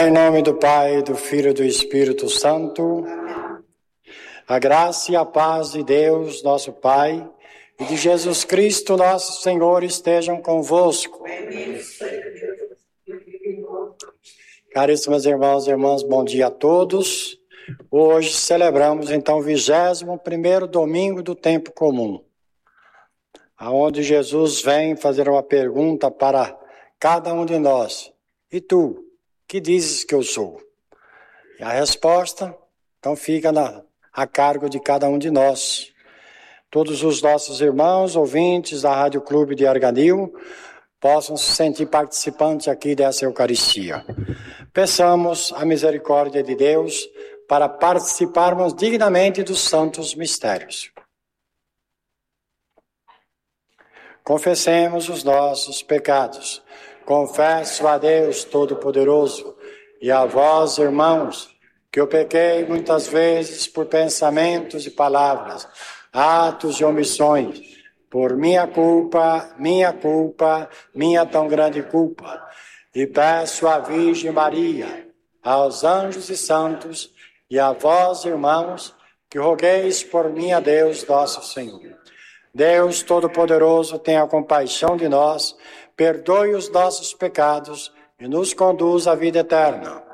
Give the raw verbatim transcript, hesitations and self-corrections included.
Em nome do Pai, do Filho e do Espírito Santo, a graça e a paz de Deus, nosso Pai, e de Jesus Cristo, nosso Senhor, estejam convosco. Caríssimos irmãos e irmãs, bom dia a todos. Hoje celebramos, então, o vigésimo primeiro domingo do tempo comum, aonde Jesus vem fazer uma pergunta para cada um de nós. E tu, que dizes que eu sou? E a resposta, então, fica na, a cargo de cada um de nós. Todos os nossos irmãos, ouvintes da Rádio Clube de Arganil, possam se sentir participantes aqui dessa Eucaristia. Peçamos a misericórdia de Deus para participarmos dignamente dos santos mistérios. Confessemos os nossos pecados. Confesso a Deus Todo-Poderoso e a vós, irmãos, que eu pequei muitas vezes por pensamentos e palavras, atos e omissões, por minha culpa, minha culpa, minha tão grande culpa. E peço à Virgem Maria, aos anjos e santos e a vós, irmãos, que rogueis por mim a Deus nosso Senhor. Deus Todo-Poderoso, tenha compaixão de nós, perdoe os nossos pecados e nos conduz à vida eterna.